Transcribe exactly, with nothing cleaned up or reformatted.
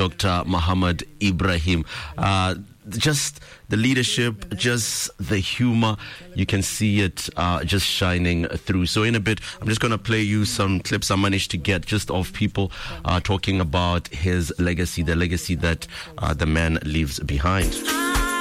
Doctor Muhammad Ibrahim. Uh, just the leadership, just the humor, you can see it uh, just shining through. So in a bit, I'm just going to play you some clips I managed to get just of people uh, talking about his legacy, the legacy that uh, the man leaves behind.